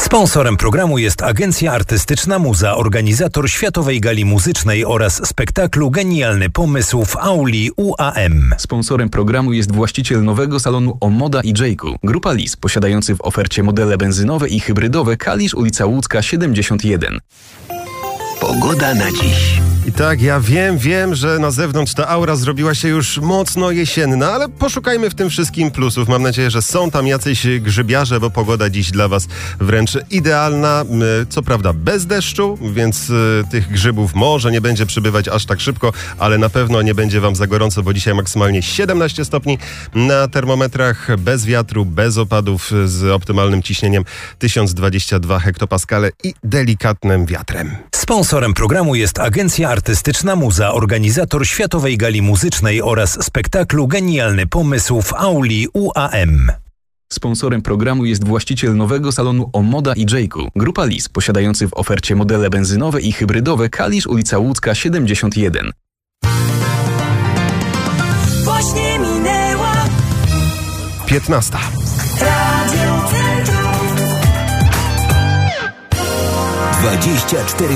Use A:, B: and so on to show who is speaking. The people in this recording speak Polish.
A: Sponsorem programu jest Agencja Artystyczna Muza, organizator Światowej Gali Muzycznej oraz spektaklu Genialny Pomysł w auli UAM.
B: Sponsorem programu jest właściciel nowego salonu Omoda i Jayku. Grupa Lis, posiadający w ofercie modele benzynowe i hybrydowe Kalisz, ulica Łódzka 71.
C: Pogoda na dziś.
D: I tak, ja wiem, że na zewnątrz ta aura zrobiła się już mocno jesienna, ale poszukajmy w tym wszystkim plusów. Mam nadzieję, że są tam jacyś grzybiarze, bo pogoda dziś dla was wręcz idealna. Co prawda bez deszczu, więc tych grzybów może nie będzie przybywać aż tak szybko, ale na pewno nie będzie wam za gorąco, bo dzisiaj maksymalnie 17 stopni na termometrach, bez wiatru, bez opadów, z optymalnym ciśnieniem 1022 hektopaskale i delikatnym wiatrem.
A: Sponsorem programu jest Agencja Artystyczna Muza, organizator Światowej Gali Muzycznej oraz spektaklu Genialny Pomysł w auli UAM.
B: Sponsorem programu jest właściciel nowego salonu Omoda i Jayku. Grupa Lis, posiadający w ofercie modele benzynowe i hybrydowe Kalisz, ulica Łódzka 71.
E: Właśnie minęła
D: 15.
E: Radio Centrum.
C: 24